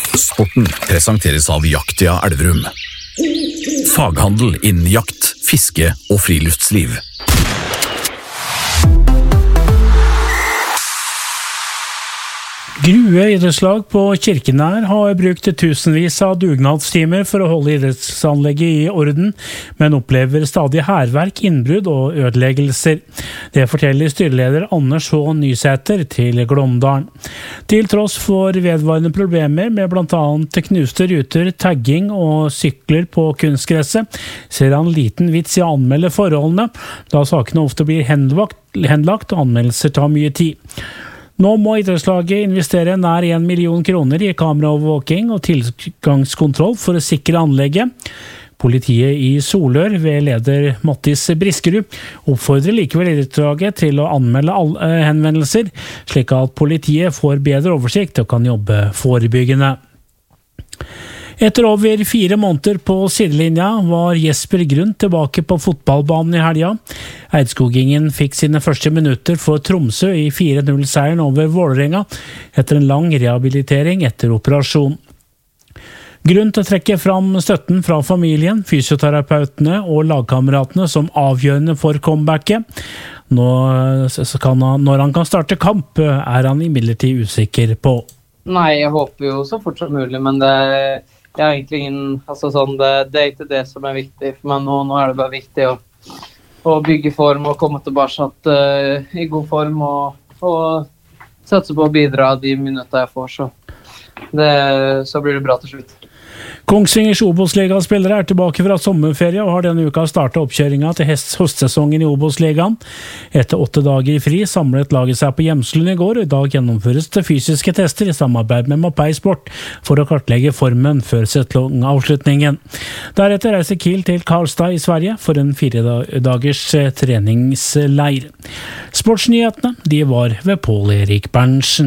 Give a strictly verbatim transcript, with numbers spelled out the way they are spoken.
Sporten presenteres av Jaktia Elverum. Faghandel innen jakt, fiske og friluftsliv. Grue idrettslag på Kirkenær har brukt tusenvis av dugnadstimer for å holde idrettsanlegget i orden, men opplever stadig hærverk, innbrudd og ødeleggelser. Det forteller styreleder Anders H. Nysæter til Glåmdalen. Til tross for vedvarende problemer med blant annet knuste ruter, tagging og sykler på kunstgresset, ser han liten vits i å anmelde forholdene, da sakene ofte blir henlagt, henlagt og anmeldelser tar mye tid. Nå må idrettslaget investere nær en million kroner i kameraovervåking og tilgangskontroll for å sikre anlegget. Politiet i Solør ved leder Mattis Briskerud oppfordrer likevel idrettslaget til å anmelde alle henvendelser, slik at politiet får bedre oversikt og kan jobbe forebyggende. Etter over fire måneder på sidelinja var Jesper Grund tilbake på fotballbanen i helga. Eidskogingen fikk sine første minutter for Tromsø i fire null-seieren over Vålerenga etter en lang rehabilitering etter operasjon. Grunn til å trekke fram støtten fra familien, fysioterapeutene og lagkameratene som avgjørende for comebacket. Nå, når han kan starte kamp, er han imidlertid usikker på. Nei, jeg håper jo så fort som mulig, men det Jeg har egentlig ingen, altså sånn, det, det er ikke det som er viktig for meg nå. Nå er det bare viktig å, å bygge form og komme tilbake uh, i god form og, og satse på å bidra de minutter jeg får, så, det, så blir det bra til slutt. Kongsvingers Obos-ligaspillere er tilbake fra sommerferie og har denne uka startet oppkjøringen til høstsesongen i Obos-ligaen. Etter åtte dager i fri samlet laget seg på Hjemslund i går, og i dag gjennomføres det fysiske tester i samarbeid med Mapei Sport for å kartlegge formen før sesongavslutningen. Deretter reiser Kiel til Karlstad i Sverige for en fire dagers treningsleir. Sportsnyhetene, de var ved Pål Erik Berntsen.